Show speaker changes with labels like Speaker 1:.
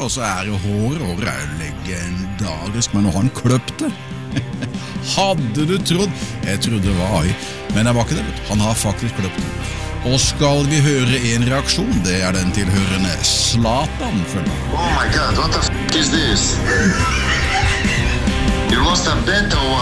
Speaker 1: og så det håret legendarisk, men når han kløpte, hadde du trodd? Jeg trodde det var ai, men det var ikke det, han har faktisk kløpt. Og skal vi høre en reaksjon, det den tilhørende Zlatan følger.
Speaker 2: Oh my god, what the f*** is this? You lost a bet or what?